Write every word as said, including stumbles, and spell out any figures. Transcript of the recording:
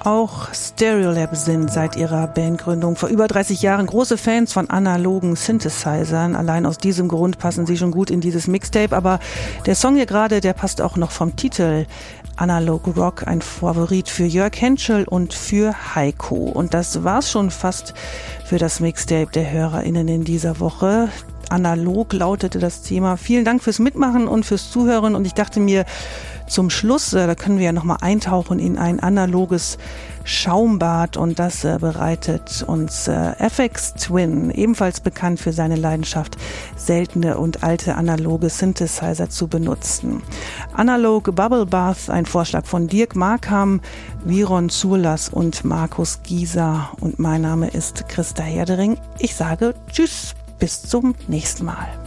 Auch Stereolab sind seit ihrer Bandgründung vor über dreißig Jahren große Fans von analogen Synthesizern. Allein aus diesem Grund passen sie schon gut in dieses Mixtape. Aber der Song hier gerade, der passt auch noch vom Titel. Analog Rock, ein Favorit für Jörg Henschel und für Heiko. Und das war's schon fast für das Mixtape der HörerInnen in dieser Woche. Analog lautete das Thema. Vielen Dank fürs Mitmachen und fürs Zuhören. Und ich dachte mir, zum Schluss, äh, da können wir ja nochmal eintauchen in ein analoges Schaumbad. Und das äh, bereitet uns äh, F X Twin, ebenfalls bekannt für seine Leidenschaft, seltene und alte analoge Synthesizer zu benutzen. Analog Bubble Bath, ein Vorschlag von Dirk Markham, Viron Zurlas und Markus Gieser. Und mein Name ist Christa Herdering. Ich sage Tschüss, bis zum nächsten Mal.